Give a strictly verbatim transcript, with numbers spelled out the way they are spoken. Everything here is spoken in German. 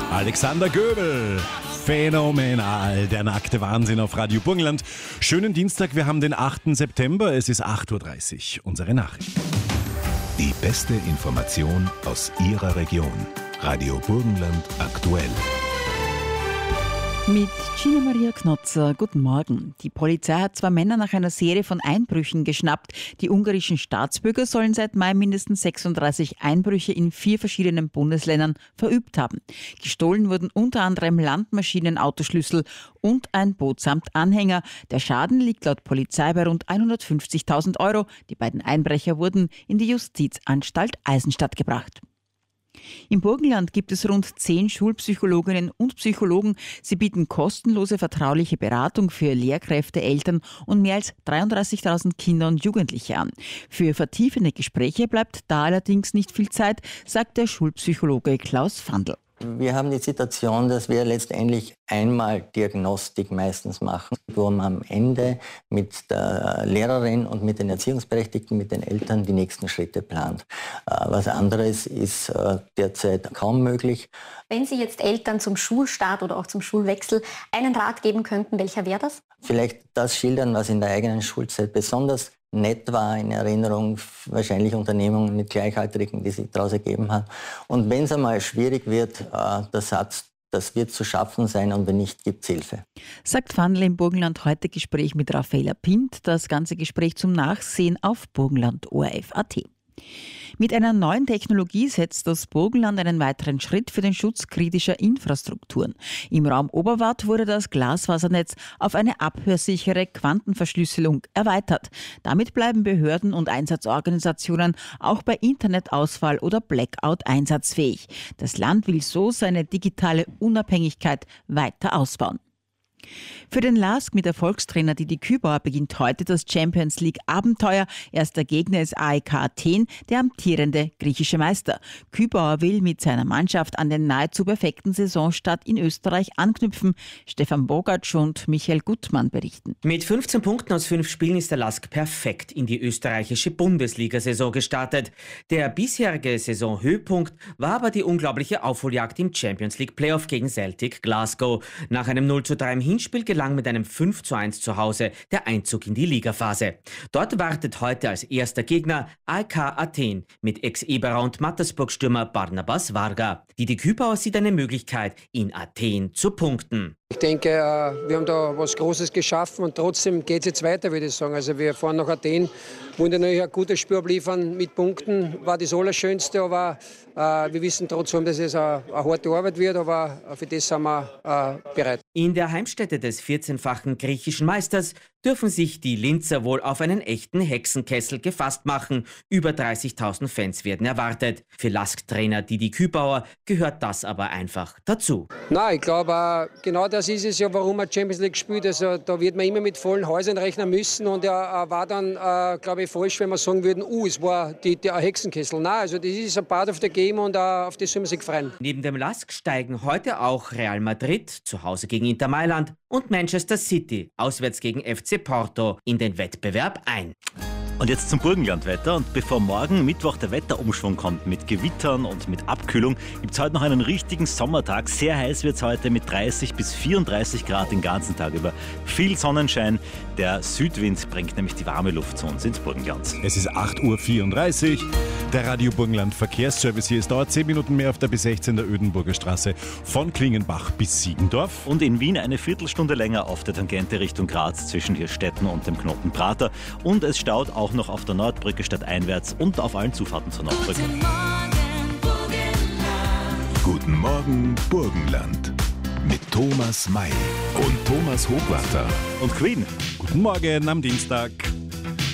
Alexander Göbel. Phänomenal, der nackte Wahnsinn auf Radio Burgenland. Schönen Dienstag, wir haben den achten September, es ist acht Uhr dreißig. Unsere Nachrichten. Die beste Information aus Ihrer Region. Radio Burgenland aktuell. Mit Gina Maria Knotzer, guten Morgen. Die Polizei hat zwei Männer nach einer Serie von Einbrüchen geschnappt. Die ungarischen Staatsbürger sollen seit Mai mindestens sechsunddreißig Einbrüche in vier verschiedenen Bundesländern verübt haben. Gestohlen wurden unter anderem Landmaschinen, Autoschlüssel und ein Boot samt Anhänger. Der Schaden liegt laut Polizei bei rund hundertfünfzigtausend Euro. Die beiden Einbrecher wurden in die Justizanstalt Eisenstadt gebracht. Im Burgenland gibt es rund zehn Schulpsychologinnen und Psychologen. Sie bieten kostenlose vertrauliche Beratung für Lehrkräfte, Eltern und mehr als dreiunddreißigtausend Kinder und Jugendliche an. Für vertiefende Gespräche bleibt da allerdings nicht viel Zeit, sagt der Schulpsychologe Klaus Fandl. Wir haben die Situation, dass wir letztendlich einmal Diagnostik meistens machen, wo man am Ende mit der Lehrerin und mit den Erziehungsberechtigten, mit den Eltern die nächsten Schritte plant. Was anderes ist derzeit kaum möglich. Wenn Sie jetzt Eltern zum Schulstart oder auch zum Schulwechsel einen Rat geben könnten, welcher wäre das? Vielleicht das schildern, was in der eigenen Schulzeit besonders nett war, in Erinnerung, wahrscheinlich Unternehmungen mit Gleichaltrigen, die sich daraus ergeben hat. Und wenn es einmal schwierig wird, äh, der Satz, das wird zu schaffen sein und wenn nicht, gibt es Hilfe. Sagt Fandl im Burgenland heute Gespräch mit Raffaella Pint. Das ganze Gespräch zum Nachsehen auf burgenland punkt o r f punkt a t. Mit einer neuen Technologie setzt das Burgenland einen weiteren Schritt für den Schutz kritischer Infrastrukturen. Im Raum Oberwart wurde das Glasfasernetz auf eine abhörsichere Quantenverschlüsselung erweitert. Damit bleiben Behörden und Einsatzorganisationen auch bei Internetausfall oder Blackout einsatzfähig. Das Land will so seine digitale Unabhängigkeit weiter ausbauen. Für den LASK mit Erfolgstrainer Didi Kübauer beginnt heute das Champions League Abenteuer. Erster Gegner ist A E K Athen, der amtierende griechische Meister. Kübauer will mit seiner Mannschaft an den nahezu perfekten Saisonstart in Österreich anknüpfen. Stefan Bogatsch und Michael Gutmann berichten. Mit fünfzehn Punkten aus fünf Spielen ist der LASK perfekt in die österreichische Bundesliga-Saison gestartet. Der bisherige Saisonhöhepunkt war aber die unglaubliche Aufholjagd im Champions League Playoff gegen Celtic Glasgow. Nach einem null zu drei im Hinspiel gelang mit einem fünf zu eins zu Hause der Einzug in die Ligaphase. Dort wartet heute als erster Gegner A E K Athen mit Ex-Eberer und Mattersburg-Stürmer Barnabas Varga. Didi Kübauer sieht eine Möglichkeit, in Athen zu punkten. Ich denke, wir haben da was Großes geschaffen und trotzdem geht es jetzt weiter, würde ich sagen. Also wir fahren nach Athen, wollen natürlich ein gutes Spiel abliefern mit Punkten, war das Allerschönste, aber äh, wir wissen trotzdem, dass es eine, eine harte Arbeit wird, aber für das sind wir äh, bereit. In der Heimstätte des vierzehnfachen griechischen Meisters dürfen sich die Linzer wohl auf einen echten Hexenkessel gefasst machen. Über dreißigtausend Fans werden erwartet. Für LASK-Trainer Didi Kübauer gehört das aber einfach dazu. Nein, ich glaube, genau das ist es ja, warum er Champions League spielt. Also, da wird man immer mit vollen Häusern rechnen müssen und er äh, war dann, äh, glaube ich, falsch, wenn wir sagen würden, uh, es war die, der Hexenkessel. Nein, also das ist ein Part of the game und äh, auf das soll man sich freuen. Neben dem LASK steigen heute auch Real Madrid, zu Hause gegen Inter Mailand, und Manchester City, auswärts gegen F C Porto, in den Wettbewerb ein. Und jetzt zum Burgenlandwetter. Und bevor morgen Mittwoch der Wetterumschwung kommt mit Gewittern und mit Abkühlung, gibt es heute noch einen richtigen Sommertag. Sehr heiß wird es heute mit dreißig bis vierunddreißig Grad den ganzen Tag über. Viel Sonnenschein. Der Südwind bringt nämlich die warme Luft zu uns ins Burgenland. Es ist acht Uhr vierunddreißig. Der Radio Burgenland Verkehrsservice hier. Es dauert zehn Minuten mehr auf der B sechzehn der Ödenburger Straße von Klingenbach bis Siegendorf. Und in Wien eine Viertelstunde länger auf der Tangente Richtung Graz zwischen Hirstetten und dem Knoten Prater. Und es staut auch noch auf der Nordbrücke stadteinwärts und auf allen Zufahrten zur Nordbrücke. Guten Morgen, Burgenland. Guten Morgen, Burgenland. Mit Thomas May und Thomas Hochwarter. Und Queen. Guten Morgen am Dienstag.